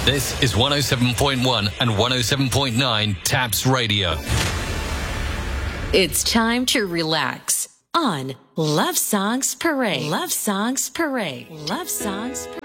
This is 107.1 and 107.9 TAPS Radio. It's time to relax on Love Songs Parade. Love Songs Parade. Love Songs Parade.